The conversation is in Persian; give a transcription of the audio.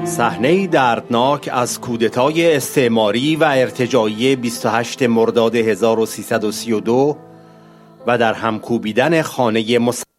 صحنه‌ای دردناک از کودتای استعماری و ارتجاعی 28 مرداد 1332 و در هم کوبیدن خانه